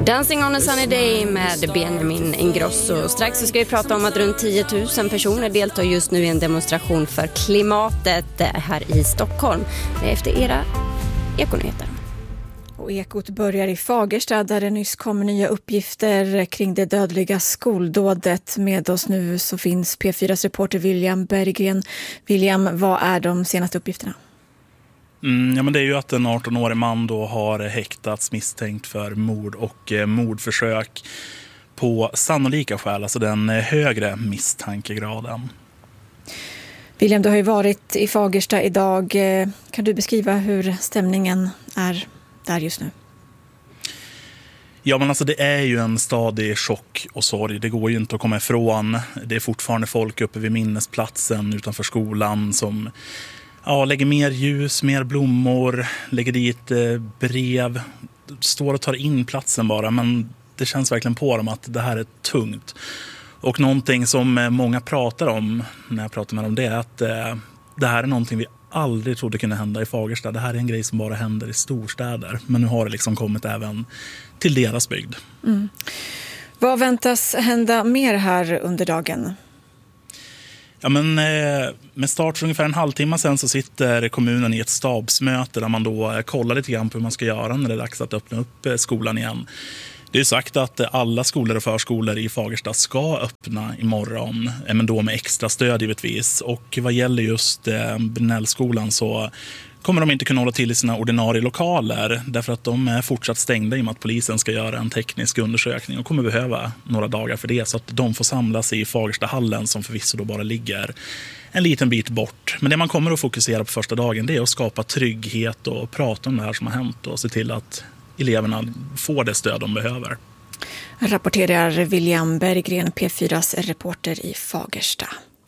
Dancing on a sunny day med Benjamin Ingrosso. Strax så ska vi prata om att runt 10 000 personer deltar just nu i en demonstration för klimatet här i Stockholm. Det är efter era Ekonyheter. Och Ekot börjar i Fagersta där det nyss kommer nya uppgifter kring det dödliga skoldådet. Med oss nu så finns P4s reporter William Berggren. William, vad är de senaste uppgifterna? Ja, men det är ju att en 18-årig man då har häktats misstänkt för mord och mordförsök på sannolika skäl, alltså den högre misstankegraden. William, du har ju varit i Fagersta idag. Kan du beskriva hur stämningen är där just nu? Ja, men alltså det är ju en stadig chock och sorg. Det går ju inte att komma ifrån. Det är fortfarande folk uppe vid minnesplatsen utanför skolan som lägger mer ljus, mer blommor, lägger dit brev, står och tar in platsen bara. Men det känns verkligen på dem att det här är tungt. Och någonting som många pratar om när jag pratar med dem, det är att det här är någonting vi aldrig trodde kunde hända i Fagersta. Det här är en grej som bara händer i storstäder. Men nu har det liksom kommit även till deras bygd. Mm. Vad väntas hända mer här under dagen? Ja, men med start för ungefär en halvtimme sedan så sitter kommunen i ett stabsmöte där man då kollar lite grann på hur man ska göra när det är dags att öppna upp skolan igen. Det är sagt att alla skolor och förskolor i Fagersta ska öppna imorgon, men då med extra stöd givetvis. Och vad gäller just Brynällskolan så kommer de inte kunna hålla till i sina ordinarie lokaler därför att de är fortsatt stängda i och med att polisen ska göra en teknisk undersökning och kommer behöva några dagar för det, så att de får samlas i Fagerstahallen som förvisso då bara ligger en liten bit bort. Men det man kommer att fokusera på första dagen, det är att skapa trygghet och prata om det här som har hänt och se till att eleverna får det stöd de behöver. Rapporterar William Berggren, P4s reporter i Fagersta.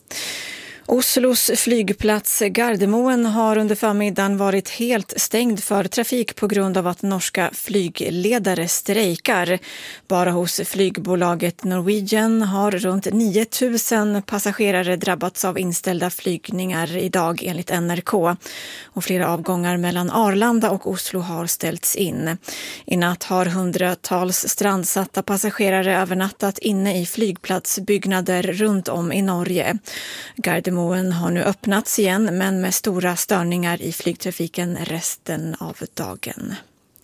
Oslos flygplats Gardermoen har under förmiddagen varit helt stängd för trafik på grund av att norska flygledare strejkar. Bara hos flygbolaget Norwegian har runt 9 000 passagerare drabbats av inställda flygningar idag enligt NRK. Och flera avgångar mellan Arlanda och Oslo har ställts in. I natt har hundratals strandsatta passagerare övernattat inne i flygplatsbyggnader runt om i Norge. Gardermoen har nu öppnats igen men med stora störningar i flygtrafiken resten av dagen.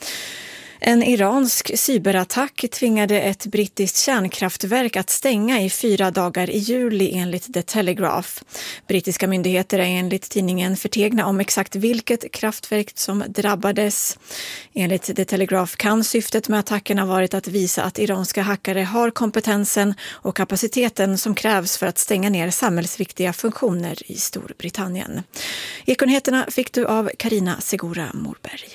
En iransk cyberattack tvingade ett brittiskt kärnkraftverk att stänga i 4 dagar i juli enligt The Telegraph. Brittiska myndigheter är enligt tidningen förtegna om exakt vilket kraftverk som drabbades. Enligt The Telegraph kan syftet med attacken ha varit att visa att iranska hackare har kompetensen och kapaciteten som krävs för att stänga ner samhällsviktiga funktioner i Storbritannien. Ekonyheterna fick du av Karina Segura Morberg.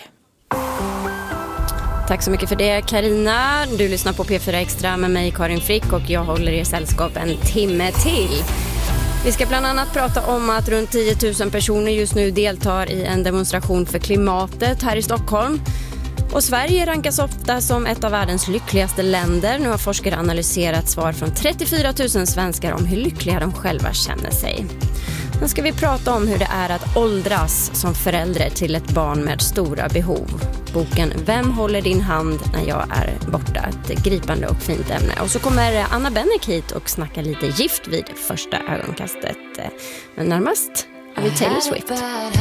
Tack så mycket för det, Karina. Du lyssnar på P4 Extra med mig, Karin Frick, och jag håller er sällskap en timme till. Vi ska bland annat prata om att runt 10 000 personer just nu deltar i en demonstration för klimatet här i Stockholm. Och Sverige rankas ofta som ett av världens lyckligaste länder. Nu har forskare analyserat svar från 34 000 svenskar om hur lyckliga de själva känner sig. Nu ska vi prata om hur det är att åldras som förälder till ett barn med stora behov. Boken Vem håller din hand när jag är borta? Ett gripande och fint ämne. Och så kommer Anna Bennick hit och snackar lite gift vid första ögonkastet. Men närmast har vi Taylor Swift.